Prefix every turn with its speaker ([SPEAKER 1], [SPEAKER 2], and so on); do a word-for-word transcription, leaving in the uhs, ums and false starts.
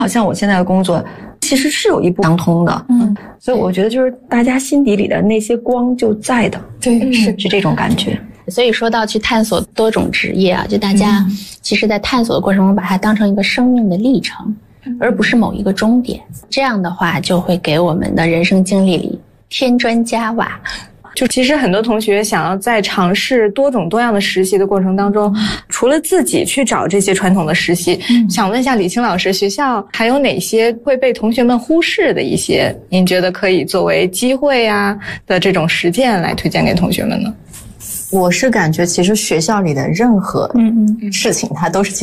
[SPEAKER 1] 好像我现在的工作其实是有一部相通的，嗯，所以我觉得就是大家心底里的那些光就在的，
[SPEAKER 2] 对，
[SPEAKER 1] 是是这种感觉。
[SPEAKER 3] 所以说到去探索多种职业啊，就大家其实在探索的过程中把它当成一个生命的历程，而不是某一个终点，这样的话就会给我们的人生经历里添砖加瓦。
[SPEAKER 4] 就其实很多同学想要在尝试多种多样的实习的过程当中，除了自己去找这些传统的实习，嗯、想问一下李青老师，学校还有哪些会被同学们忽视的一些，您觉得可以作为机会啊的这种实践来推荐给同学们呢？
[SPEAKER 2] 我是感觉其实学校里的任何事情它都是